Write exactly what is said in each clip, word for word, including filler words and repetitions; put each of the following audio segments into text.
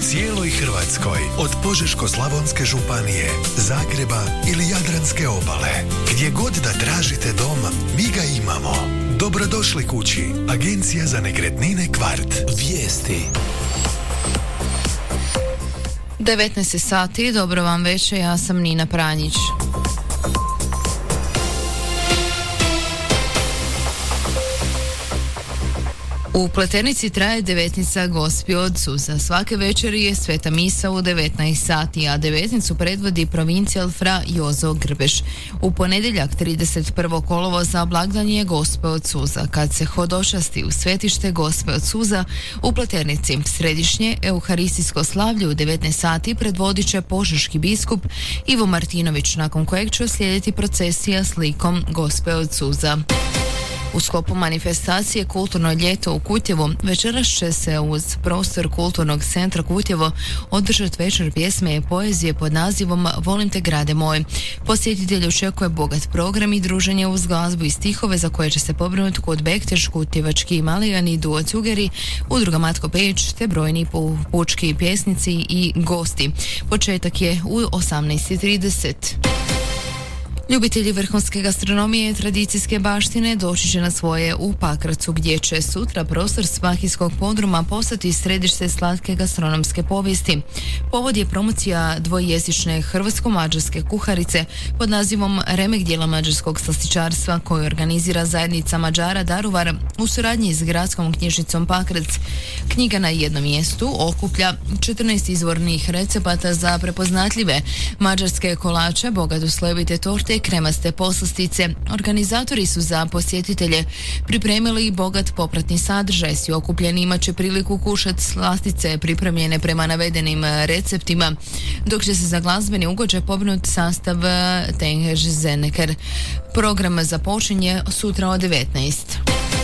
cijeloj Hrvatskoj, od Požeško-slavonske županije, Zagreba ili Jadranske obale. Gdje god da tražite dom, mi ga imamo. Dobrodošli kući. Agencija za nekretnine Kvart. Vijesti. devetnaest sati, dobro vam večer, ja sam Nina Pranjić. U Pleternici traje devetnica Gospi od suza. Svake večeri je sveta misa u devetnaest sati, a devetnicu predvodi provincijal fra Jozo Grbeš. U ponedjeljak trideset prvog kolovoza blagdan je Gospe od suza, kad se hodočasti u svetište Gospe od suza u Pleternici. Središnje euharistijsko slavlje u devetnaest sati predvodit će požeški biskup Ivo Martinović, nakon kojeg će uslijediti procesija s likom Gospe od suza. U sklopu manifestacije Kulturno ljeto u Kutjevu večeras će se uz prostor Kulturnog centra Kutjevo održati večer pjesme i poezije pod nazivom Volim te grade moj. Posjetitelj očekuje bogat program i druženje uz glazbu i stihove za koje će se pobrinuti kod Bektež, Kutjevački Malijani, Duo Cugeri, Udruga Matko Peć te brojni pučki pjesnici i gosti. Početak je u osamnaest i trideset. Ljubitelji vrhunske gastronomije i tradicijske baštine doći će na svoje u Pakracu, gdje će sutra prostor Spahijskog podruma postati središte slatke gastronomske povijesti. Povod je promocija dvojezične hrvatsko-mađarske kuharice pod nazivom Remek dijela mađarskog slastičarstva, koju organizira zajednica Mađara Daruvar u suradnji s gradskom knjižnicom Pakrac. Knjiga na jednom mjestu okuplja četrnaest izvornih recepata za prepoznatljive mađarske kolače, bogatu slojevite torte, kremaste poslastice. Organizatori su za posjetitelje pripremili bogat popratni sadržaj. Svi okupljeni imat će priliku kušati slastice pripremljene prema navedenim receptima, dok će se za glazbeni ugođaj pobrinuti sastav Tengež Zeneker. Program započinje sutra od devetnaest.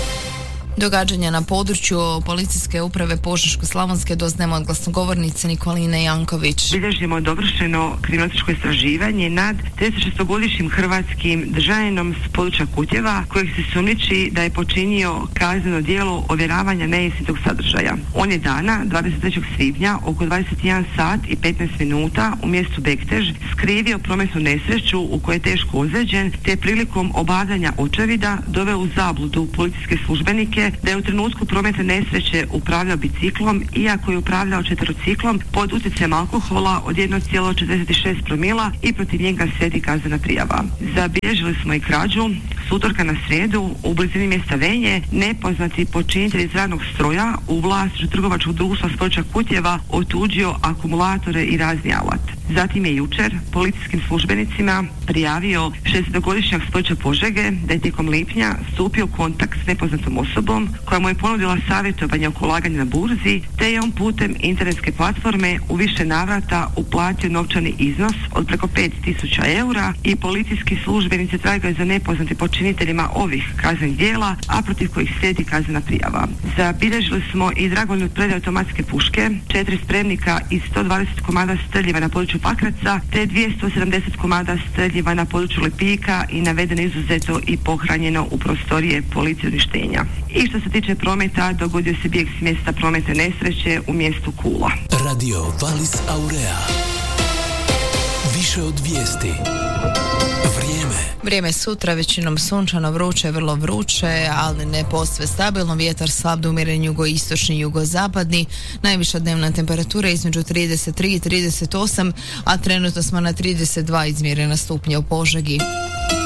Događanja na području policijske uprave Požeško-slavonske doznajemo od glasnogovornice Nikoline Janković. Bilježimo dovršeno kriminalističko istraživanje nad tridesetšestogodišnjim hrvatskim državljaninom s područja Kutjeva, kojeg se sumnjiči da je počinio kazneno djelo ovjeravanja neistinitog sadržaja. On je dana dvadeset trećeg svibnja oko dvadeset jedan sat i petnaest minuta u mjestu Bektež skrivio prometnu nesreću u kojoj je teško ozlijeđen, te prilikom obavljanja očevida doveo u zabludu policijske službenike da je u trenutku prometne nesreće upravljao biciklom, iako je upravljao četverociklom pod utjecajem alkohola od jedan zarez četrdeset šest promila i protiv njega slijedi kaznena prijava. Zabilježili smo i krađu. S utorka na srijedu u blizini mjesta Venje nepoznati počinitelj iz radnog stroja u vlasništvu trgovačkog društva s područja Kutjeva otuđio akumulatore i razni alat. Zatim je jučer policijskim službenicima prijavio šestnaestogodišnjak s područja Požege da je tijekom lipnja stupio u kontakt s nepoznatom osobom koja mu je ponudila savjetovanje oko ulaganja na burzi, te je on putem internetske platforme u više navrata uplatio novčani iznos od preko pet tisuća eura i policijski službenici tragaju za nepoznatim počiniteljima ovih kaznenih djela, a protiv kojih slijedi kaznena prijava. Zabilježili smo i dragovoljnu predaju automatske puške, četiri spremnika i sto dvadeset komada streljiva na području Pakraca, te dvjesto sedamdeset komada streljiva na području Lipika i navedeno izuzeto i pohranjeno u prostorije policije uništenja. I što se tiče prometa, dogodio se bijeg s mjesta prometne nesreće u mjestu Kula. Radio Valis Aurea. Više od vijesti. Vrijeme. Vrijeme sutra većinom sunčano, vruće, vrlo vruće, ali ne posve stabilno. Vjetar slab do umjeren jugoistočni, jugozapadni. Najviša dnevna temperatura između trideset tri i trideset osam, a trenutno smo na trideset dva izmjerena stupnja u Požegi.